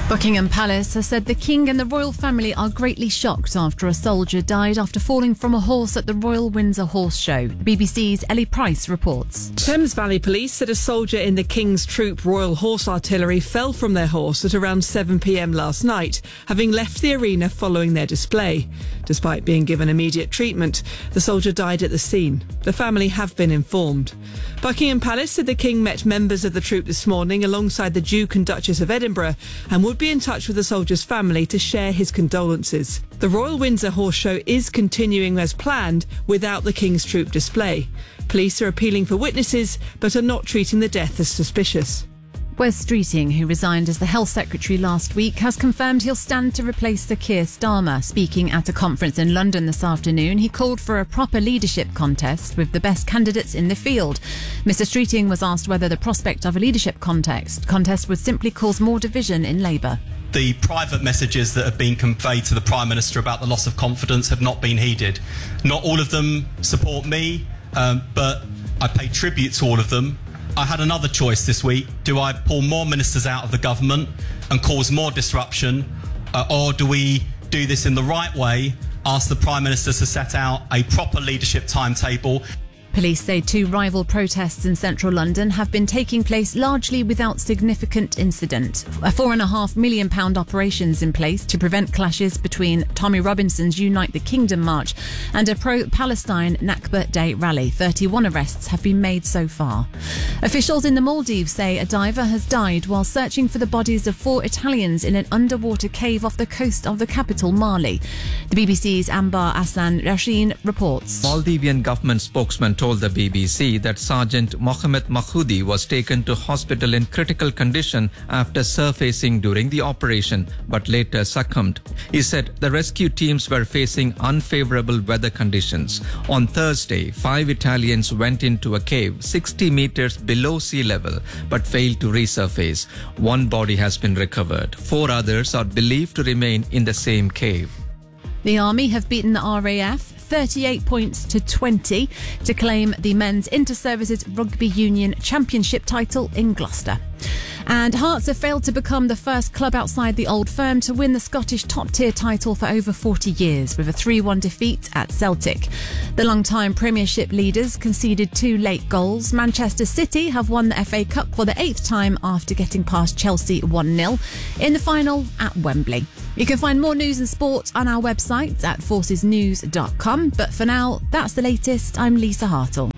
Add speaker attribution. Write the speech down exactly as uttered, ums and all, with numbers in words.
Speaker 1: Buckingham Palace has said the King and the royal family are greatly shocked after a soldier died after falling from a horse at the Royal Windsor Horse Show. B B C's Ellie Price reports.
Speaker 2: Thames Valley Police said a soldier in the King's Troop Royal Horse Artillery fell from their horse at around seven p m last night, having left the arena following their display. Despite being given immediate treatment, the soldier died at the scene. The family have been informed. Buckingham Palace said the King met members of the troop this morning alongside the Duke and Duchess of Edinburgh and would be in touch with the soldier's family to share his condolences. The Royal Windsor Horse Show is continuing as planned without the King's Troop display. Police are appealing for witnesses but are not treating the death as suspicious.
Speaker 1: Wes Streeting, who resigned as the Health Secretary last week, has confirmed he'll stand to replace Sir Keir Starmer. Speaking at a conference in London this afternoon, he called for a proper leadership contest with the best candidates in the field. Mr Streeting was asked whether the prospect of a leadership contest, contest would simply cause more division in Labour.
Speaker 3: The private messages that have been conveyed to the Prime Minister about the loss of confidence have not been heeded. Not all of them support me, um, but I pay tribute to all of them. I had another choice this week. Do I pull more ministers out of the government and cause more disruption, uh, or do we do this in the right way, ask the Prime Minister to set out a proper leadership timetable?
Speaker 1: Police say two rival protests in central London have been taking place largely without significant incident. A four and a half million pound operation is in place to prevent clashes between Tommy Robinson's Unite the Kingdom march and a pro-Palestine Nakba Day rally. thirty-one arrests have been made so far. Officials in the Maldives say a diver has died while searching for the bodies of four Italians in an underwater cave off the coast of the capital, Mali. The B B C's Ambar Ahsan Rasheen reports.
Speaker 4: Maldivian government spokesman told the B B C that Sergeant Mohamed Mahoudi was taken to hospital in critical condition after surfacing during the operation, but later succumbed. He said the rescue teams were facing unfavorable weather conditions. On Thursday, five Italians went into a cave sixty meters below sea level, but failed to resurface. One body has been recovered. Four others are believed to remain in the same cave.
Speaker 1: The Army have beaten the R A F thirty-eight points to twenty to claim the Men's Inter-Services Rugby Union Championship title in Gloucester. And Hearts have failed to become the first club outside the Old Firm to win the Scottish top-tier title for over forty years, with a three one defeat at Celtic. The long-time Premiership leaders conceded two late goals. Manchester City have won the F A Cup for the eighth time after getting past Chelsea one nil in the final at Wembley. You can find more news and sport on our website at forces news dot com. But for now, that's the latest. I'm Lisa Hartle.